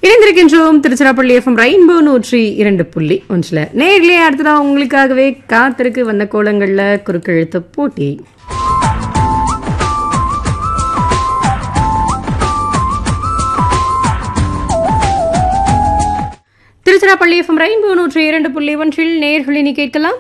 இணைந்திருக்கின்றோம் Tiruchirappalli FM rainbow 102.1 நேரிலே அடுத்ததா உங்களுக்காகவே காத்திருக்கு வந்த கோலங்கள்ல குறுக்கெழுத்து போட்டி. திருச்சிராப்பள்ளி எஃப்எம் ரெயின்போ 102.1 நேயர்களை நீ கேட்கலாம்.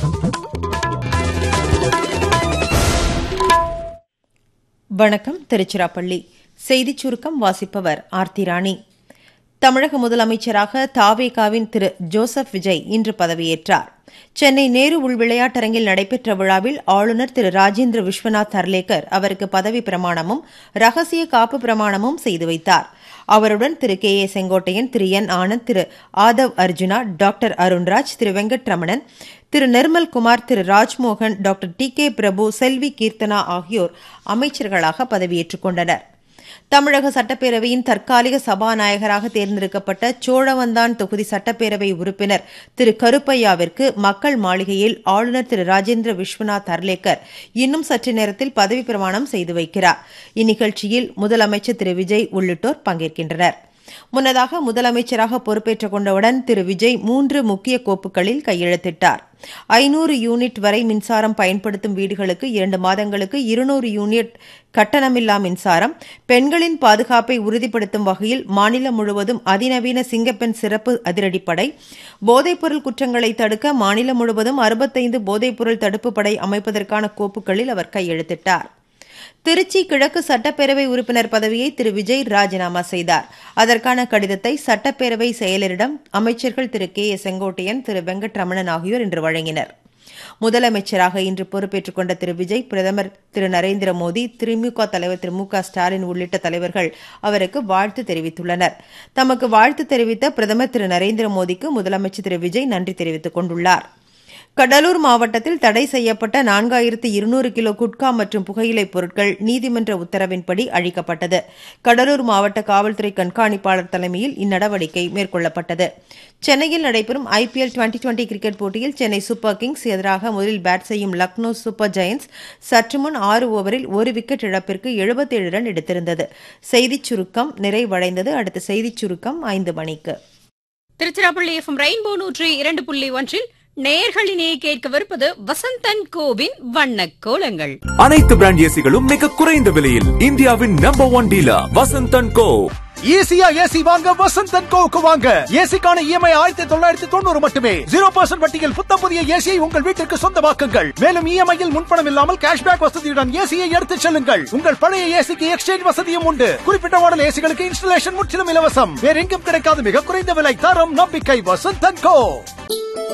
வணக்கம். திருச்சிராப்பள்ளி செய்திச் சுருக்கம் வாசிப்பவர் ஆர்த்தி ராணி. தமிழக முதலமைச்சராக தாவேகாவின் திரு ஜோசப் விஜய் இன்று பதவியேற்றார். சென்னை நேரு உள் விளையாட்டரங்கில் நடைபெற்ற விழாவில் ஆளுநர் திரு ராஜேந்திர விஸ்வநாத் அர்லேக்கர் அவருக்கு பதவி பிரமாணமும் ரகசிய காப்பு பிரமாணமும் செய்து வைத்தார். அவருடன் திரு K A Sengottaiyan, Thiru N Anand, Thiru Aadhav Arjuna, doctor Arunraj, Thiru Venkataramanan, Thiru Nirmal Kumar, Thiru Rajmohan, doctor D K பிரபு, செல்வி கீர்த்தனா ஆகியோர் அமைச்சர்களாக பதவியேற்றுக் கொண்டனர். தமிழக சட்டப்பேரவையின் தற்காலிக சபாநாயகராக தேர்ந்தெடுக்கப்பட்ட சோழவந்தான் தொகுதி சட்டப்பேரவை உறுப்பினர் திரு கருப்பையாவிற்கு மக்கள் மாளிகையில் ஆளுநர் திரு ராஜேந்திர விஸ்வநாத் அர்லேக்கர் இன்னும் சற்று நேரத்தில் பதவி பிரமாணம் செய்து வைக்கிறார். இந்நிகழ்ச்சியில் முதலமைச்சர் திரு விஜய் உள்ளிட்டோர் பங்கேற்கின்றனர். முன்னதாக முதலமைச்சராக பொறுப்பேற்றுக் கொண்டவுடன் திரு விஜய் 3 முக்கிய கோப்புகளில் கையெழுத்திட்டார். 500 யூனிட் வரை மின்சாரம் பயன்படுத்தும் வீடுகளுக்கு 2 மாதங்களுக்கு 200 யூனிட் கட்டணமில்லா மின்சாரம், பெண்களின் பாதுகாப்பை உறுதிப்படுத்தும் வகையில் மாநிலம் முழுவதும் அதிநவீன சிங்கப்பெண் சிறப்பு அதிரடிப்படை, போதைப்பொருள் குற்றங்களை தடுக்க மாநிலம் முழுவதும் 65 போதைப்பொருள் தடுப்பு படை அமைப்பதற்கான கோப்புகளில் அவர் கையெழுத்திட்டார். திருச்சி கிழக்கு சட்டப்பேரவை உறுப்பினர் பதவியை திரு விஜய் ராஜினாமா செய்தார். அதற்கான கடிதத்தை சட்டப்பேரவை செயலரிடம் அமைச்சர்கள் திரு கே ஏ செங்கோட்டையன், திரு வெங்கட்ரமணன் ஆகியோர் இன்று வழங்கினர். முதலமைச்சராக இன்று பொறுப்பேற்றுக் கொண்ட திரு விஜய் பிரதமர் திரு நரேந்திர மோடி, திமுக தலைவர் திரு மு.க. ஸ்டாலின் உள்ளிட்ட தலைவர்கள் அவருக்கு வாழ்த்து தெரிவித்துள்ளனர். தமக்கு வாழ்த்து தெரிவித்த பிரதமர் திரு நரேந்திர மோடிக்கு முதலமைச்சர் திரு விஜய் நன்றி தெரிவித்துக் கொண்டுள்ளார். கடலூர் மாவட்டத்தில் தடை செய்யப்பட்ட 4200 கிலோ குட்கா மற்றும் புகையிலைப் பொருட்கள் நீதிமன்ற உத்தரவின்படி அழிக்கப்பட்டது. கடலூர் மாவட்ட காவல்துறை கண்காணிப்பாளர் தலைமையில் இந்நடவடிக்கை மேற்கொள்ளப்பட்டது. சென்னையில் நடைபெறும் IPL 2020 கிரிக்கெட் போட்டியில் சென்னை சூப்பர் கிங்ஸ் எதிராக முதலில் பேட் செய்யும் லக்னோ சூப்பர் ஜெயண்ட்ஸ் சற்று முன் 6 ஓவரில் 1 விக்கெட் இழப்பிற்கு 77 ரன் எடுத்திருந்தது. செய்திச் சுருக்கம் நிறைவடைந்தது. அடுத்த செய்திச் சுருக்கம் 5 மணிக்கு. திருச்சிராப்பள்ளி எஃப்எம் ரெயின்போ 102.1 நேயர்களினே கேட்கவிருப்பது வசந்தன் கோவின் வண்ணக் கோலங்கள். அனைத்து பிராண்ட் ஏசிகளும் மிக குறைந்த விலையில் இந்தியாவின் நம்பர் 1 டீலர் வசந்தன் கோ. ஈஸியா ஏசி வாங்க வசந்தன் கோவுக்கு வாங்க. ஏசிக்கான EMI 1990 மட்டுமே. 0% வட்டியில் புத்தம் புதிய ஏசியை உங்கள் வீட்டிற்கு சொந்தமாக்குங்கள். மேலும் EMI-யில் முன்பணம் இல்லாமல் கேஷ்பேக் வசதியுடன் ஏசியை எடுத்துச் செல்லுங்கள். உங்கள் பழைய ஏசிக்கு எக்ஸ்சேஞ்ச் வசதியும் உண்டு. குறிப்பிட்ட மாடல் ஏசிகளுக்கு இன்ஸ்டலேஷன் முற்றிலும் இலவசம். வேற எங்கும் கிடைக்காத மிக குறைந்த விலை, தரம், நம்பிக்கை. வசந்தன் கோ.